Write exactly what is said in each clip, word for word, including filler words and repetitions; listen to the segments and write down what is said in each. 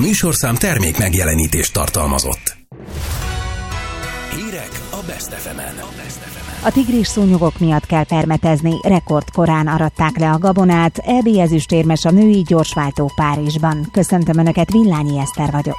műsorszám termék megjelenítést tartalmazott. Hírek a Best ef emen. A tigris szúnyogok miatt kell permetezni, rekordkorán aratták le a gabonát, é bé ezüstérmes a női gyorsváltó Párizsban. Köszöntöm Önöket, Villányi Eszter vagyok.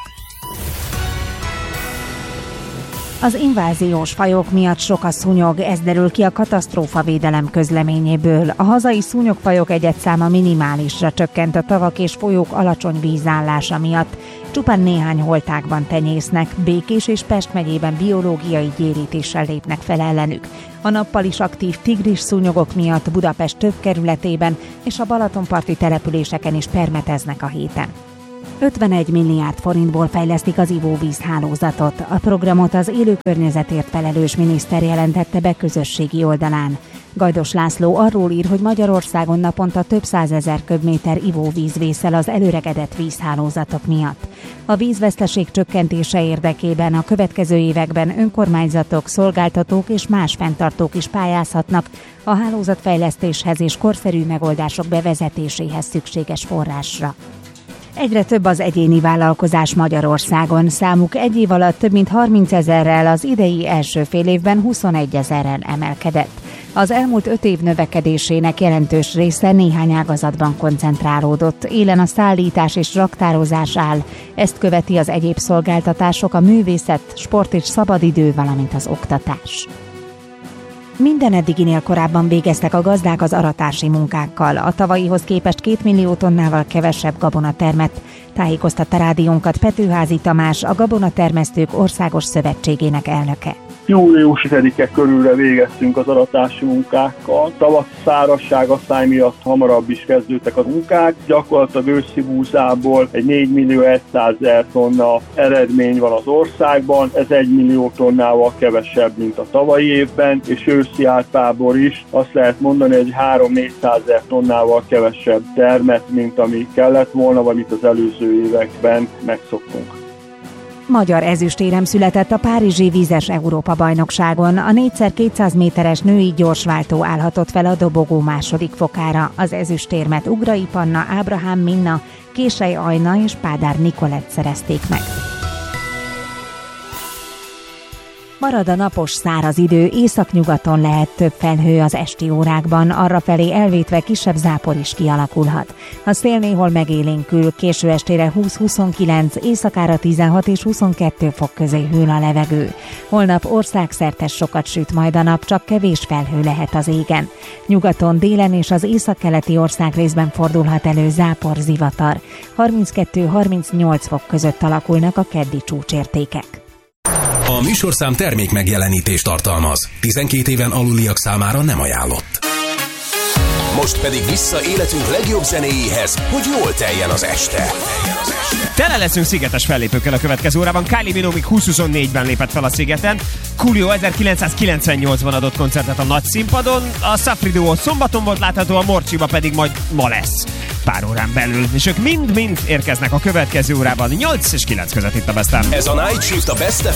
Az inváziós fajok miatt sok a szúnyog, ez derül ki a katasztrófavédelem közleményéből. A hazai szúnyogfajok egyedszáma minimálisra csökkent a tavak és folyók alacsony vízállása miatt. Csupán néhány holtákban tenyésznek, Békés és Pest megyében biológiai gyérítéssel lépnek fel ellenük. A nappal is aktív tigris szúnyogok miatt Budapest több kerületében és a balatonparti településeken is permeteznek a héten. ötvenegy milliárd forintból fejlesztik az ivóvízhálózatot. A programot az élő környezetért felelős miniszter jelentette be közösségi oldalán. Gajdos László arról ír, hogy Magyarországon naponta több százezer köbméter ivóvíz vészel az előregedett vízhálózatok miatt. A vízveszteség csökkentése érdekében a következő években önkormányzatok, szolgáltatók és más fenntartók is pályázhatnak a hálózatfejlesztéshez és korszerű megoldások bevezetéséhez szükséges forrásra. Egyre több az egyéni vállalkozás Magyarországon. Számuk egy év alatt több mint harmincezerrel, az idei első fél évben huszonegyezerrel emelkedett. Az elmúlt öt év növekedésének jelentős része néhány ágazatban koncentrálódott. Élen a szállítás és raktározás áll. Ezt követi az egyéb szolgáltatások, a művészet, sport és szabadidő, valamint az oktatás. Minden eddiginél korábban végeztek a gazdák az aratási munkákkal. A tavalyihoz képest két millió tonnával kevesebb gabona termett. Tájékoztatta rádiónkat Petőházy Tamás, a Gabonatermesztők Országos Szövetségének elnöke. július tizedike körülre végeztünk az aratási munkákkal. Tavaszi szárazság asszály miatt hamarabb is kezdődtek a munkák. Gyakorlatilag őszi búzából egy négy millió százezer tonna eredmény van az országban. Ez egy millió tonnával kevesebb, mint a tavalyi évben, és őszi árpából is azt lehet mondani, hogy három-négyszázezer tonnával kevesebb termet, mint ami kellett volna, vagy mint az előző években megszoktunk. Magyar ezüstérem született a párizsi vízes Európa-bajnokságon. A négyszer kétszáz méteres női gyorsváltó állhatott fel a dobogó második fokára. Az ezüstérmet Ugrai Panna, Ábrahám Minna, Késely Ajna és Pádár Nikolett szerezték meg. Marad a napos száraz idő, északnyugaton lehet több felhő az esti órákban, arrafelé elvétve kisebb zápor is kialakulhat. A szél néhol megélénkül, késő estére húsz-huszonkilenc, éjszakára tizenhat és huszonkettő fok közé hűl a levegő. Holnap országszerte sokat süt majd a nap, csak kevés felhő lehet az égen. Nyugaton, délen és az északkeleti országrészben fordulhat elő zápor, zivatar. harminckettő-harmincnyolc fok között alakulnak a keddi csúcsértékek. A műsorszám termék megjelenítést tartalmaz. tizenkét éven aluliak számára nem ajánlott. Most pedig vissza életünk legjobb zenéjéhez, hogy jól teljen az este. Tele leszünk szigetes fellépőkkel a következő órában. Kylie Minogue húsz-huszonnégyben lépett fel a szigeten. Coolio ezerkilencszázkilencvennyolcban adott koncertet a nagy színpadon. A Safri Duo szombaton volt látható, a Morcsiba pedig majd ma lesz pár órán belül. És ők mind-mind érkeznek a következő órában nyolc és kilenc között itt a Best of. Ez a Night Shift a Best